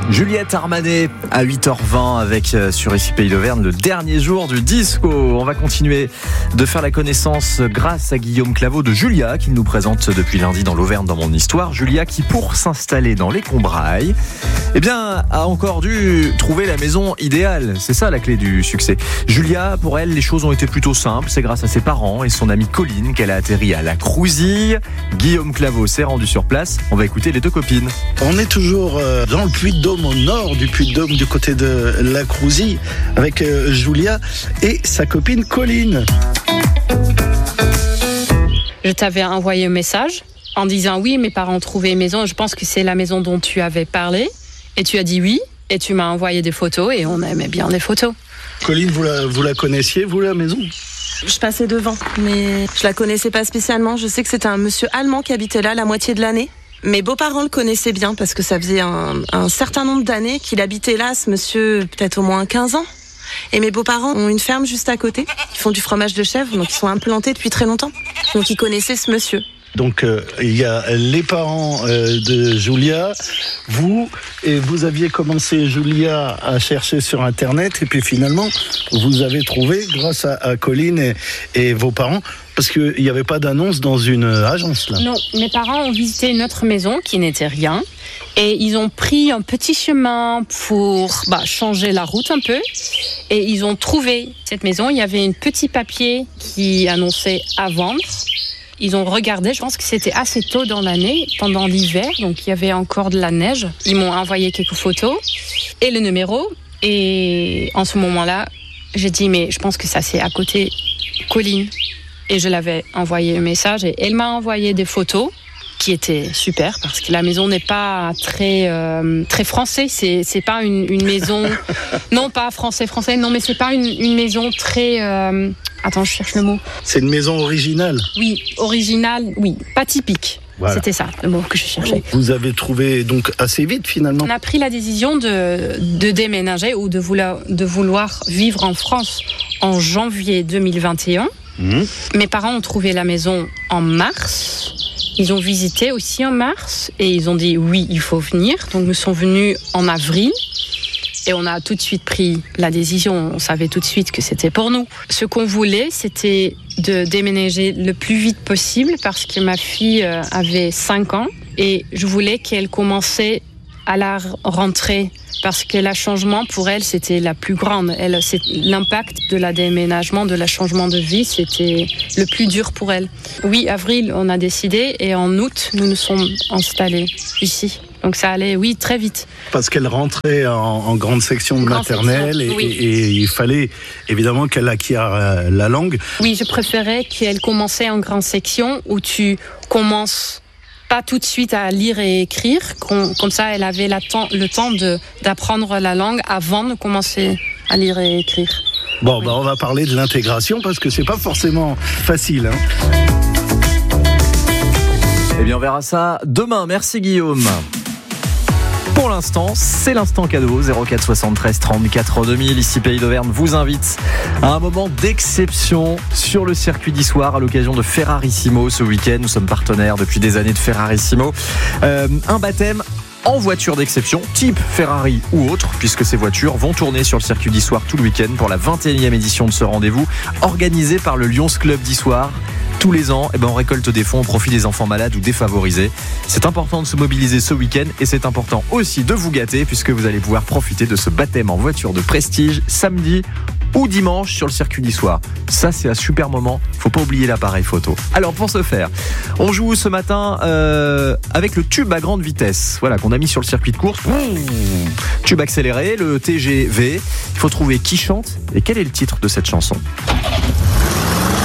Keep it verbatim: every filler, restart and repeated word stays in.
Juliette Armanet à huit heures vingt avec euh, sur Ici Pays d'Auvergne le dernier jour du disco. On va continuer de faire la connaissance grâce à Guillaume Claveau de Julia qui nous présente depuis lundi dans l'Auvergne dans mon histoire. Julia qui pour s'installer dans les Combrailles, eh bien a encore dû trouver la maison idéale. C'est ça la clé du succès. Julia, pour elle, les choses ont été plutôt simples. C'est grâce à ses parents et son amie Colline qu'elle a atterri à La Crouzille. Guillaume Claveau s'est rendu sur place. On va écouter les deux copines. On est toujours euh, dans le Puy-de-Dôme, au nord du Puy-de-Dôme, du côté de La Crouzille, avec euh, Julia et sa copine Colline. Je t'avais envoyé un message en disant oui, mes parents ont trouvé une maison. Je pense que c'est la maison dont tu avais parlé. Et tu as dit oui. Et tu m'as envoyé des photos et on aimait bien les photos. Colline, vous la, vous la connaissiez, vous, la maison ? Je passais devant, mais je la connaissais pas spécialement. Je sais que c'était un monsieur allemand qui habitait là la moitié de l'année. Mes beaux-parents le connaissaient bien parce que ça faisait un, un certain nombre d'années qu'il habitait là, ce monsieur, peut-être au moins quinze ans. Et mes beaux-parents ont une ferme juste à côté. Ils font du fromage de chèvre, donc ils sont implantés depuis très longtemps. Donc ils connaissaient ce monsieur. Donc euh, il y a les parents euh, de Julia, vous, et vous aviez commencé, Julia, à chercher sur Internet, et puis finalement, vous avez trouvé, grâce à, à Colline et, et vos parents, parce qu'il n'y avait pas d'annonce dans une agence, là. Non, mes parents ont visité une autre maison qui n'était rien. Et ils ont pris un petit chemin pour bah, changer la route un peu. Et ils ont trouvé cette maison. Il y avait un petit papier qui annonçait à vendre. Ils ont regardé, je pense que c'était assez tôt dans l'année, pendant l'hiver, donc il y avait encore de la neige. Ils m'ont envoyé quelques photos et le numéro. Et en ce moment-là, j'ai dit, mais je pense que ça c'est à côté Colline. Et je l'avais envoyé un message et elle m'a envoyé des photos qui étaient super parce que la maison n'est pas très euh, très français. C'est c'est pas une, une maison, non pas français français, non mais c'est pas une, une maison très. Euh, attends, je cherche le mot. C'est une maison originale. Oui, originale, oui, pas typique. Voilà. C'était ça le mot que je cherchais. Vous avez trouvé donc assez vite finalement. On a pris la décision de de déménager ou de vouloir de vouloir vivre en France en janvier deux mille vingt et un. Mmh. Mes parents ont trouvé la maison en mars. Ils ont visité aussi en mars et ils ont dit oui, il faut venir. Donc nous sommes venus en avril et on a tout de suite pris la décision. On savait tout de suite que c'était pour nous. Ce qu'on voulait, c'était de déménager le plus vite possible parce que ma fille avait cinq ans et je voulais qu'elle commençait à la rentrée parce que le changement pour elle c'était la plus grande. Elle, c'est, l'impact de la déménagement, de la changement de vie, c'était le plus dur pour elle. Oui, avril, on a décidé et en août, nous nous sommes installés ici. Donc ça allait, oui, très vite. Parce qu'elle rentrait en, en grande section de maternelle et, oui. et, et il fallait évidemment qu'elle acquiert la langue. Oui, je préférais qu'elle commençait en grande section où tu commences pas tout de suite à lire et écrire, comme ça elle avait la temps, le temps de, d'apprendre la langue avant de commencer à lire et écrire. Bon, oui. bah on va parler de l'intégration parce que c'est pas forcément facile. Hein. Eh bien on verra ça demain, merci Guillaume. Pour l'instant, c'est l'instant cadeau, zéro quatre soixante-treize trente-quatre deux mille. Ici Pays d'Auvergne vous invite à un moment d'exception sur le circuit d'Issoire à l'occasion de Ferrarissimo ce week-end. Nous sommes partenaires depuis des années de Ferrarissimo. Euh, un baptême en voiture d'exception, type Ferrari ou autre, puisque ces voitures vont tourner sur le circuit d'Issoire tout le week-end pour la vingt et unième édition de ce rendez-vous, organisé par le Lions Club d'Issoire. Tous les ans, eh ben, on récolte des fonds au profit des enfants malades ou défavorisés. C'est important de se mobiliser ce week-end et c'est important aussi de vous gâter puisque vous allez pouvoir profiter de ce baptême en voiture de prestige samedi ou dimanche sur le circuit d'Issoire. Ça, c'est un super moment. Faut pas oublier l'appareil photo. Alors, pour ce faire, on joue ce matin euh, avec le tube à grande vitesse. Voilà, qu'on a mis sur le circuit de course. Mmh. Tube accéléré, le T G V. Il faut trouver qui chante et quel est le titre de cette chanson.